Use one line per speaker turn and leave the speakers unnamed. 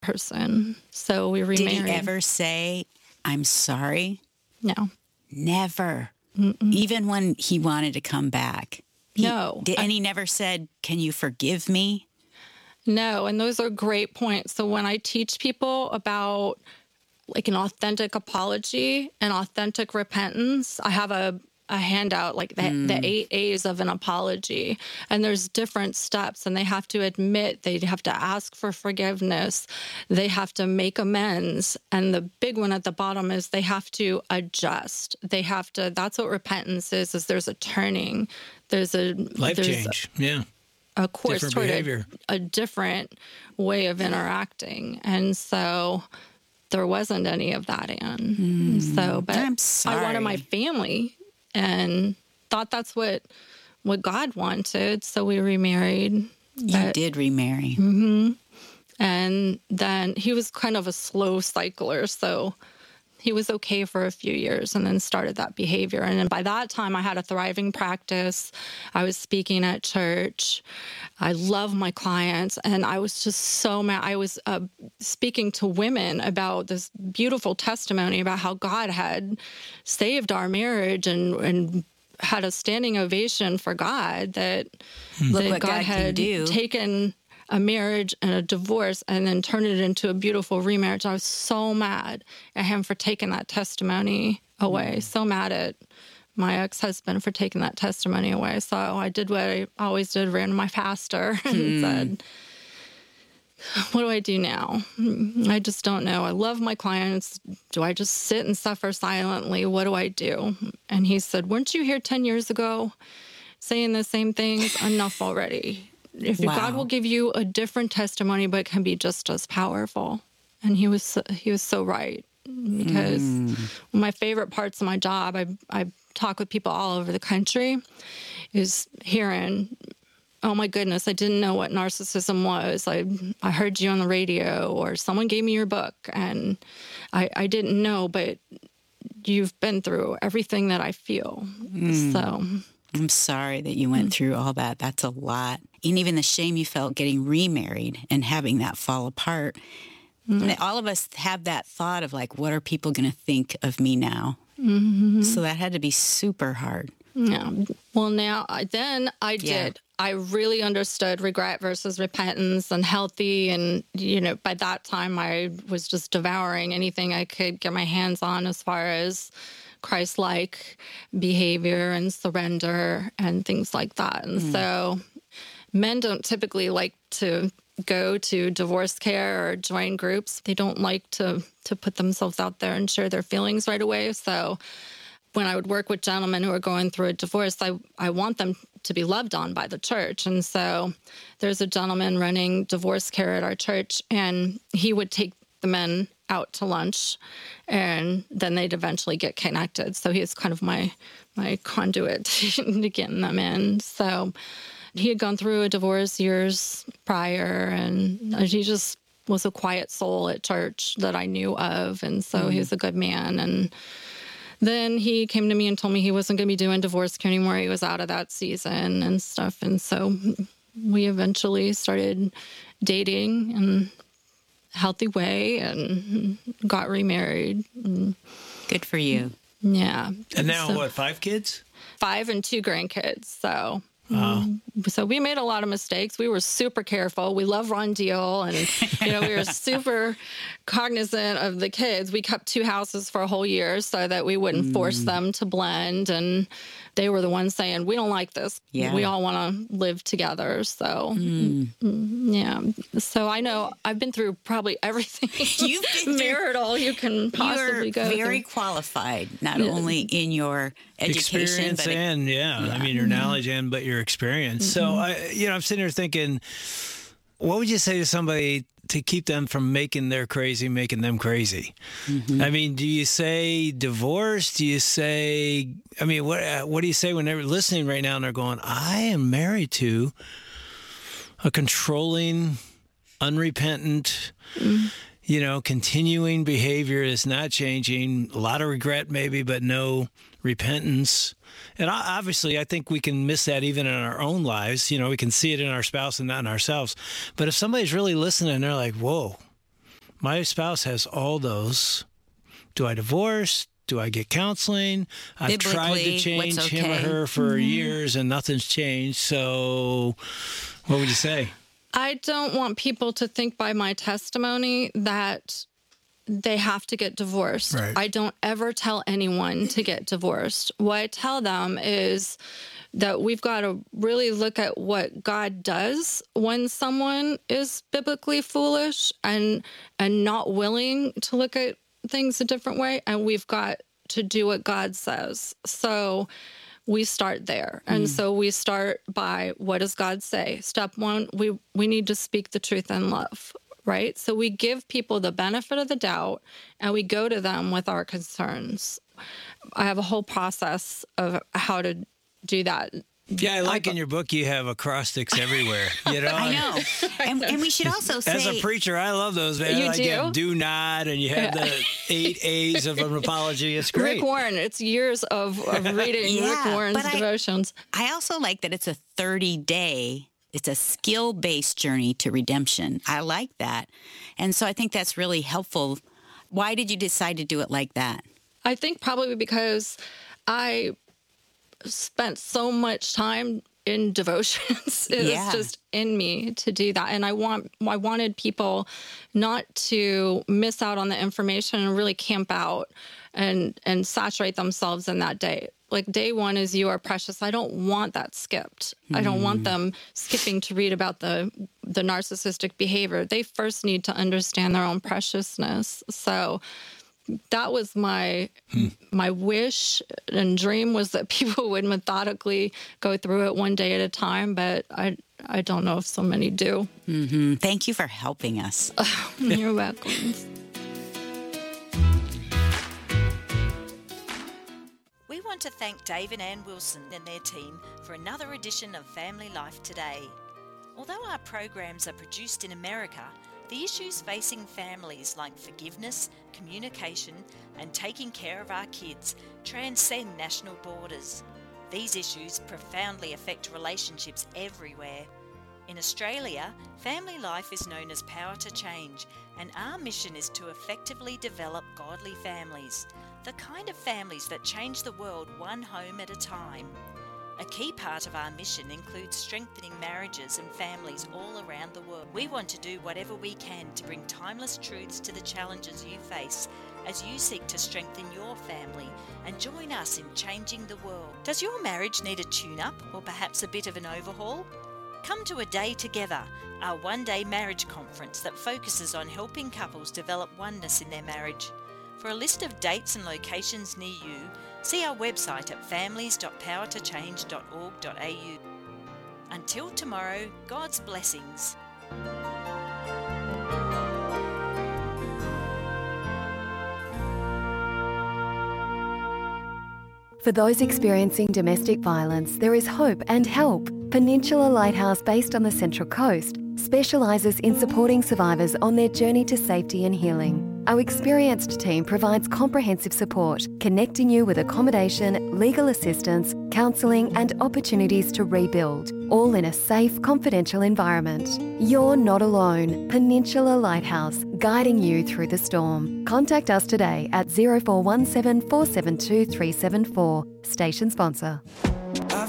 person. So we remarried.
Did he ever say, I'm sorry?
No.
Never. Mm-mm. Even when he wanted to come back?
No.
And he never said, can you forgive me?
No, and those are great points. So when I teach people about like an authentic apology and authentic repentance, I have a handout, like the 8 A's of an apology. And there's different steps, and they have to admit, they have to ask for forgiveness, they have to make amends. And the big one at the bottom is they have to adjust. They have to, that's what repentance is there's a turning. There's a
life change. Yeah.
A course
different
toward
behavior.
A different way of interacting. And so there wasn't any of that in. So, but
I'm sorry.
I wanted my family and thought that's what God wanted. So we remarried.
You did remarry.
Mm-hmm. And then he was kind of a slow cycler. So he was okay for a few years and then started that behavior. And then by that time, I had a thriving practice. I was speaking at church. I love my clients. And I was just so mad. I was speaking to women about this beautiful testimony about how God had saved our marriage and had a standing ovation for God that, that God had taken a marriage and a divorce and then turned it into a beautiful remarriage. I was so mad at him for taking that testimony away. So mad at my ex-husband for taking that testimony away. So I did what I always did, ran to my pastor and said, what do I do now? I just don't know. I love my clients. Do I just sit and suffer silently? What do I do? And he said, weren't you here 10 years ago saying the same things? Enough already. If God will give you a different testimony, but it can be just as powerful. And he was so right, because one of my favorite parts of my job, I talk with people all over the country, is hearing, oh my goodness, I didn't know what narcissism was. I heard you on the radio, or someone gave me your book, and I didn't know, but you've been through everything that I feel. So
I'm sorry that you went through all that. That's a lot. And even the shame you felt getting remarried and having that fall apart. And all of us have that thought of like, what are people going to think of me now? So that had to be super hard.
Yeah. Well, now, I did. I really understood regret versus repentance and healthy. And, by that time, I was just devouring anything I could get my hands on as far as Christ-like behavior and surrender and things like that. And so men don't typically like to go to divorce care or join groups. They don't like to put themselves out there and share their feelings right away. So when I would work with gentlemen who are going through a divorce, I want them to be loved on by the church. And so there's a gentleman running divorce care at our church, and he would take the men out to lunch, and then they'd eventually get connected. So he's kind of my conduit to getting them in. So he had gone through a divorce years prior, and he just was a quiet soul at church that I knew of. And so he was a good man. And then he came to me and told me he wasn't going to be doing divorce care anymore. He was out of that season and stuff. And so we eventually started dating in a healthy way and got remarried.
Good for you.
Yeah.
And now, 5 kids?
5 and 2 grandkids. So we made a lot of mistakes. We were super careful. We love Ron Deal, and we were super cognizant of the kids. We kept 2 houses for a whole year so that we wouldn't force them to blend. And they were the ones saying, "We don't like this.
Yeah.
We all want to live together." So yeah. So I know I've been through probably everything
You've been
marital you can possibly go
You're very
through.
qualified, not only in your education,
experience
but
and I mean your knowledge but your experience. So I'm sitting here thinking, what would you say to somebody to keep them from making them crazy? I mean, do you say divorce? Do you say, what do you say when they're listening right now and they're going, I am married to a controlling, unrepentant, continuing behavior that's not changing, a lot of regret maybe, but no repentance. And obviously, I think we can miss that even in our own lives. We can see it in our spouse and not in ourselves. But if somebody's really listening, they're like, whoa, my spouse has all those. Do I divorce? Do I get counseling? I've tried to change him or her for years and nothing's changed. So what would you say?
I don't want people to think by my testimony that they have to get divorced.
Right.
I don't ever tell anyone to get divorced. What I tell them is that we've got to really look at what God does when someone is biblically foolish and not willing to look at things a different way, and we've got to do what God says. So we start there. And so we start by, what does God say? Step one, we need to speak the truth in love, right? So we give people the benefit of the doubt and we go to them with our concerns. I have a whole process of how to do that.
Yeah, I like in your book you have acrostics everywhere. You know,
I know. And we should also say...
As a preacher, I love those, man.
You
like
do?
You have do not, and you have the 8 A's of an apology. It's great.
Rick Warren, it's years of reading Rick Warren's devotions.
I also like that it's a 30-day, it's a skill-based journey to redemption. I like that. And so I think that's really helpful. Why did you decide to do it like that?
I think probably because I spent so much time in devotions. It was just in me to do that. And I wanted people not to miss out on the information and really camp out and saturate themselves in that day. Like day one is you are precious. I don't want that skipped. I don't want them skipping to read about the narcissistic behavior. They first need to understand their own preciousness. So that was my wish and dream, was that people would methodically go through it one day at a time, but I don't know if so many do.
Mm-hmm. Thank you for helping us.
You're welcome.
We want to thank Dave and Ann Wilson and their team for another edition of Family Life Today. Although our programs are produced in America, the issues facing families like forgiveness, communication, and taking care of our kids transcend national borders. These issues profoundly affect relationships everywhere. In Australia, Family Life is known as Power to Change, and our mission is to effectively develop godly families, the kind of families that change the world one home at a time. A key part of our mission includes strengthening marriages and families all around the world. We want to do whatever we can to bring timeless truths to the challenges you face as you seek to strengthen your family and join us in changing the world. Does your marriage need a tune-up or perhaps a bit of an overhaul? Come to A Day Together, our one-day marriage conference that focuses on helping couples develop oneness in their marriage. For a list of dates and locations near you, see our website at families.powertochange.org.au. Until tomorrow, God's blessings.
For those experiencing domestic violence, there is hope and help. Peninsula Lighthouse, based on the Central Coast, specialises in supporting survivors on their journey to safety and healing. Our experienced team provides comprehensive support, connecting you with accommodation, legal assistance, counselling and opportunities to rebuild, all in a safe, confidential environment. You're not alone. Peninsula Lighthouse, guiding you through the storm. Contact us today at 0417 472 374. Station sponsor.